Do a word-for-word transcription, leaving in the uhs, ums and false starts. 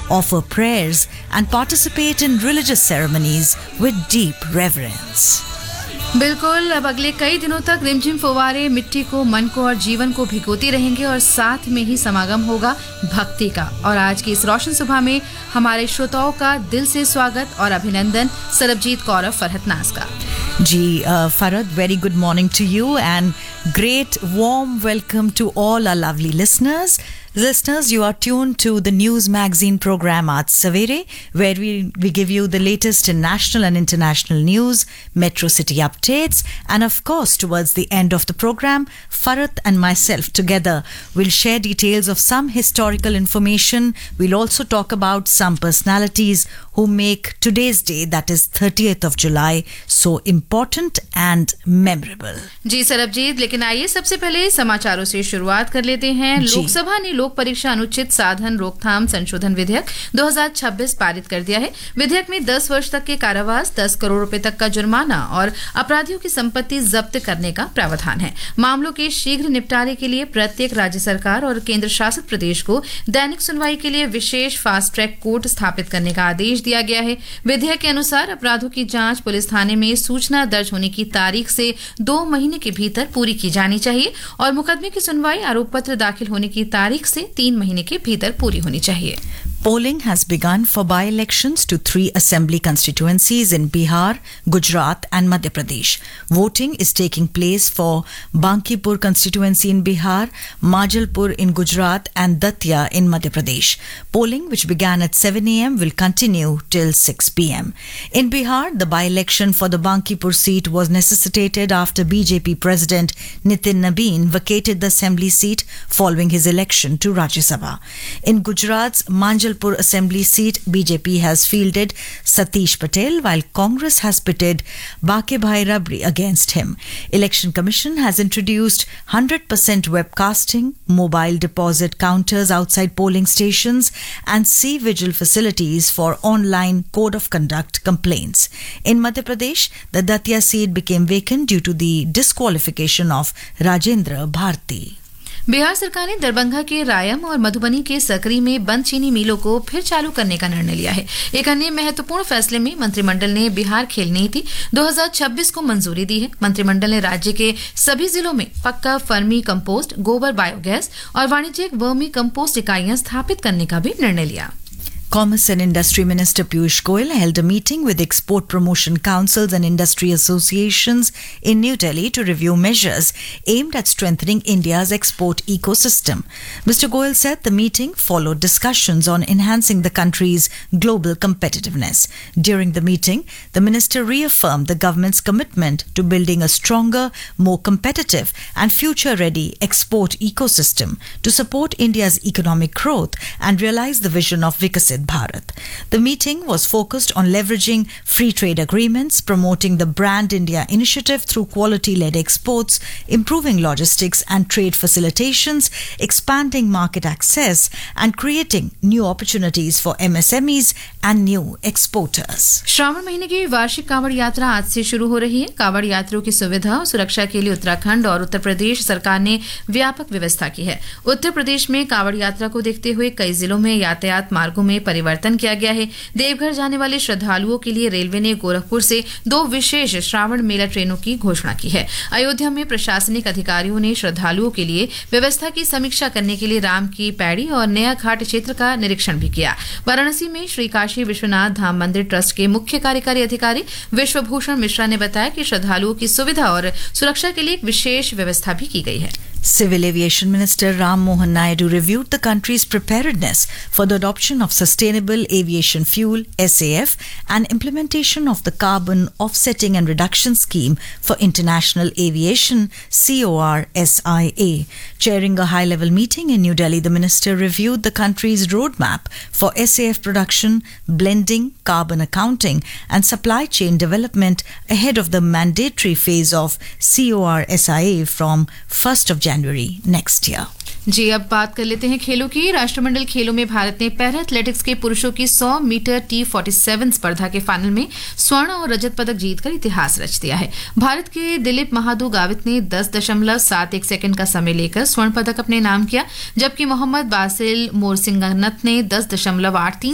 offer prayers, and participate in religious ceremonies with deep reverence. बिल्कुल, अब अगले कई दिनों तक रिमझिम फुवारे मिट्टी को, मन को और जीवन को भिगोती रहेंगे और साथ में ही समागम होगा भक्ति का। और आज की इस रोशन सुबह में हमारे श्रोताओं का दिल से स्वागत और अभिनंदन सरबजीत कौर फरहत नाज का। जी Farhat, very good morning to you and great warm welcome to all our lovely listeners. Listeners, you are tuned to the news magazine program Aaj Savere, where we, we give you the latest in national and international news, metro city updates, and of course, towards the end of the program, Farhat and myself together will share details of some historical information. We'll also talk about some personalities who make today's day, that is thirtieth of July, so important and memorable. जी सरबजीत, लेकिन आइए सबसे पहले समाचारों से शुरुआत कर लेते हैं। लोकसभा ने लोक परीक्षा अनुचित साधन रोकथाम संशोधन विधेयक दो हज़ार छब्बीस पारित कर दिया है। विधेयक में दस वर्ष तक के कारावास, दस करोड़ रुपए तक का जुर्माना और अपराधियों की संपत्ति जब्त करने का प्रावधान है। मामलों के शीघ्र निपटारे के लिए प्रत्येक राज्य सरकार और केंद्र शासित प्रदेश को दैनिक सुनवाई के लिए विशेष फास्ट ट्रैक कोर्ट स्थापित करने का आदेश दिया गया है। विधेयक के अनुसार अपराधों की जांच पुलिस थाने में सूचना दर्ज होने की तारीख से दो महीने के भीतर पूरी की जानी चाहिए और मुकदमे की सुनवाई आरोप पत्र दाखिल होने की तारीख से तीन महीने के भीतर पूरी होनी चाहिए। Polling has begun for by-elections to three assembly constituencies in Bihar, Gujarat and Madhya Pradesh. Voting is taking place for Bankipur constituency in Bihar, Majalpur in Gujarat and Datia in Madhya Pradesh. Polling, which began at seven a.m., will continue till six p.m. In Bihar, the by-election for the Bankipur seat was necessitated after B J P President Nitin Nabin vacated the assembly seat following his election to Rajya Sabha. In Gujarat's Manjal Assembly seat, B J P has fielded Satish Patel, while Congress has pitted Bakebhai Rabri against him. Election Commission has introduced one hundred percent webcasting, mobile deposit counters outside polling stations, and sea vigil facilities for online code of conduct complaints. In Madhya Pradesh, the Datia seat became vacant due to the disqualification of Rajendra Bharti. Bihar सरकार ने दरभंगा के रायम और मधुबनी के सकरी में बंद चीनी मिलों को फिर चालू करने का निर्णय लिया है। एक अन्य महत्वपूर्ण फैसले में मंत्रिमंडल ने बिहार खेल नीति दो हज़ार छब्बीस को मंजूरी दी है। मंत्रिमंडल ने राज्य के सभी जिलों में पक्का फर्मी कंपोस्ट, गोबर बायोगैस और वाणिज्यिक वर्मी कंपोस्ट इकाइयां स्थापित करने का भी निर्णय लिया। Commerce and Industry Minister Piyush Goyal held a meeting with export promotion councils and industry associations in New Delhi to review measures aimed at strengthening India's export ecosystem. Mister Goyal said the meeting followed discussions on enhancing the country's global competitiveness. During the meeting, the minister reaffirmed the government's commitment to building a stronger, more competitive and future-ready export ecosystem to support India's economic growth and realize the vision of Vikasit Bharat. The meeting was focused on leveraging free trade agreements, promoting the Brand India initiative through quality-led exports, improving logistics and trade facilitations, expanding market access, and creating new opportunities for M S M Es and new exporters. Shravan महीने की वार्षिक कांवड़ यात्रा आज से शुरू हो रही है। कांवड़ यात्रियों की सुविधा और सुरक्षा के लिए उत्तराखंड और उत्तर प्रदेश सरकार ने व्यापक व्यवस्था की है। उत्तर प्रदेश में कांवड़ यात्रा को देखते हुए कई जिलों में यातायात मार्गों में परिवर्तन किया गया है। देवघर जाने वाले श्रद्धालुओं के लिए रेलवे ने गोरखपुर से दो विशेष श्रावण मेला ट्रेनों की घोषणा की है। अयोध्या में प्रशासनिक अधिकारियों ने श्रद्धालुओं के लिए व्यवस्था की समीक्षा करने के लिए राम की पैड़ी और नया घाट क्षेत्र का निरीक्षण भी किया। वाराणसी में श्री काशी विश्वनाथ धाम मंदिर ट्रस्ट के मुख्य कार्यकारी अधिकारी विश्वभूषण मिश्रा ने बताया कि श्रद्धालुओं की सुविधा और सुरक्षा के लिए एक विशेष व्यवस्था भी की गई है। Civil Aviation Minister Ram Mohan Naidu reviewed the country's preparedness for the adoption of Sustainable Aviation Fuel (S A F) and implementation of the Carbon Offsetting and Reduction Scheme for International Aviation (C O R S I A). Chairing a high-level meeting in New Delhi, the minister reviewed the country's roadmap for S A F production, blending, carbon accounting and supply chain development ahead of the mandatory phase of C O R S I A from first of January next year. जी अब बात कर लेते हैं खेलों की। राष्ट्रमंडल खेलों में भारत ने पैरा एथलेटिक्स के पुरुषों की सौ मीटर टी सैंतालीस स्पर्धा के फाइनल में स्वर्ण और रजत पदक जीतकर इतिहास रच दिया है। भारत के दिलीप महादू गावित ने दस दशमलव सात एक सेकंड का समय लेकर स्वर्ण पदक अपने नाम किया, जबकि मोहम्मद बासिल मोरसिंगनत ने दस दशमलव आठ तीन